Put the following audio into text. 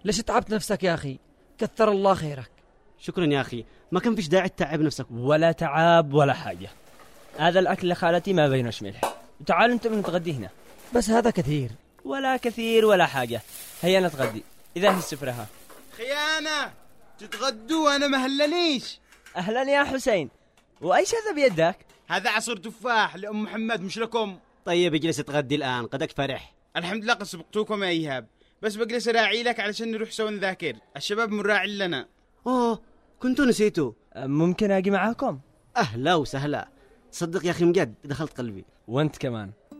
ليش تعبت نفسك يا أخي؟ كثر الله خيرك. شكرا يا أخي، ما كان فيش داعي تتعب نفسك. ولا تعب ولا حاجة، هذا الأكل لخالتي ما بينوش ملح. تعالوا انتم نتغدي هنا. بس هذا كثير. ولا كثير ولا حاجة، هيا نتغدي. إذا هي السفرة ها. خيانة تتغدوا وأنا مهلنيش. أهلا يا حسين، وأيش هذا بيدك؟ هذا عصير تفاح لأم محمد مش لكم. طيب اجلس تغدي الآن، قدك فرح. الحمد لله قد سبقتوكم يا إيهاب، بس بجلس أراعي لك علشان نروح سوا نذاكر. الشباب مراعي لنا. كنتوا نسيتوا. ممكن أجي معاكم؟ أهلا وسهلا، صدق يا أخي مجد دخلت قلبي. وانت كمان.